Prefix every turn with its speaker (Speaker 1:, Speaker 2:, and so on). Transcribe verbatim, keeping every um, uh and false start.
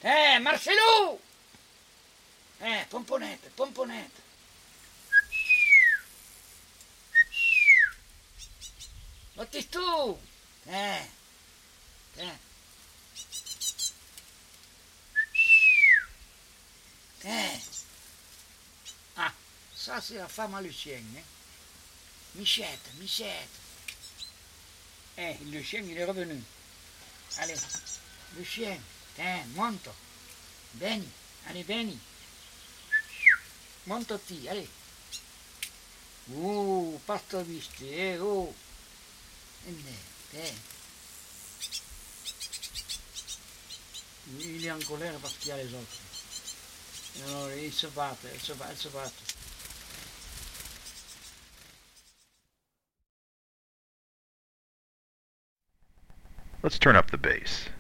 Speaker 1: Eh, Marcelou! Eh, pomponette, pomponette. Battistou! Eh, eh. Eh. Ah, ça c'est la femme à le chien, hein. Michette, Michette. Eh, le chien il est revenu. Allez, le chien, tiens, monte. Vieni, allez, vieni. Montati, allez. Uh, pasta visti, eh, oh. Eh. Il est en colère parce qu'il y a les autres. Alors, il se battent, il se battent, il se battent.
Speaker 2: Let's turn up the bass.